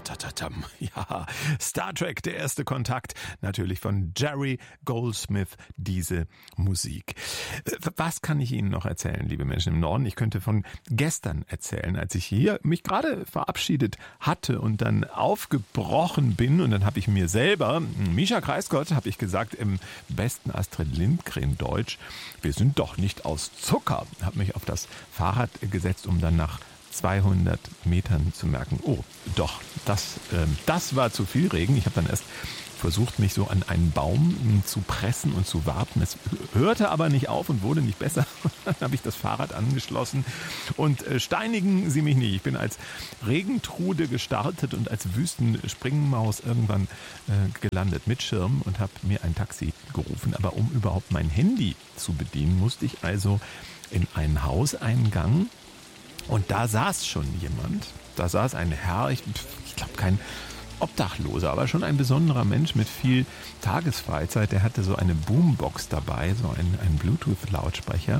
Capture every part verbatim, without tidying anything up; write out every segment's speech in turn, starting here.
Tatatam. Ja, Star Trek, der erste Kontakt, natürlich von Jerry Goldsmith, diese Musik. Was kann ich Ihnen noch erzählen, liebe Menschen im Norden? Ich könnte von gestern erzählen, als ich hier mich gerade verabschiedet hatte und dann aufgebrochen bin und dann habe ich mir selber, Mischa Kreisgott, habe ich gesagt, im besten Astrid Lindgren-Deutsch, wir sind doch nicht aus Zucker, habe mich auf das Fahrrad gesetzt, um dann nach zweihundert Metern zu merken, oh, doch, das, äh, das war zu viel Regen. Ich habe dann erst versucht, mich so an einen Baum zu pressen und zu warten. Es hörte aber nicht auf und wurde nicht besser. Dann habe ich das Fahrrad angeschlossen und äh, steinigen Sie mich nicht. Ich bin als Regentrude gestartet und als Wüstenspringmaus irgendwann äh, gelandet mit Schirm und habe mir ein Taxi gerufen. Aber um überhaupt mein Handy zu bedienen, musste ich also in einen Hauseingang. Und da saß schon jemand, da saß ein Herr, ich, ich glaube kein Obdachloser, aber schon ein besonderer Mensch mit viel Tagesfreizeit. Der hatte so eine Boombox dabei, so einen, einen Bluetooth-Lautsprecher.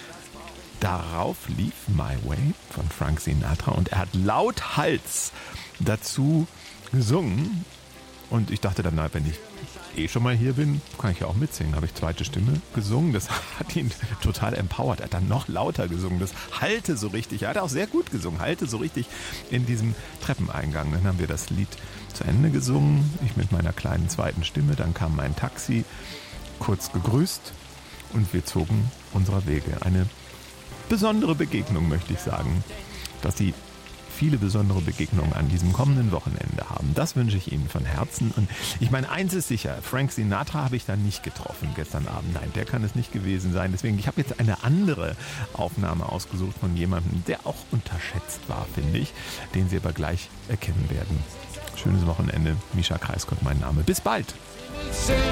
Darauf lief My Way von Frank Sinatra und er hat lauthals dazu gesungen. Und ich dachte dann, na, wenn ich eh schon mal hier bin, kann ich ja auch mitsingen. Da habe ich zweite Stimme gesungen. Das hat ihn total empowert. Er hat dann noch lauter gesungen. Das hallte so richtig. Er hat auch sehr gut gesungen. Hallte so richtig in diesem Treppeneingang. Dann haben wir das Lied zu Ende gesungen. Ich mit meiner kleinen zweiten Stimme. Dann kam mein Taxi, kurz gegrüßt und wir zogen unserer Wege. Eine besondere Begegnung, möchte ich sagen, dass Sie viele besondere Begegnungen an diesem kommenden Wochenende haben. Das wünsche ich Ihnen von Herzen. Und ich meine, eins ist sicher, Frank Sinatra habe ich da nicht getroffen gestern Abend. Nein, der kann es nicht gewesen sein. Deswegen, ich habe jetzt eine andere Aufnahme ausgesucht von jemandem, der auch unterschätzt war, finde ich, den Sie aber gleich erkennen werden. Schönes Wochenende. Mischa Kreisgott, mein Name. Bis bald.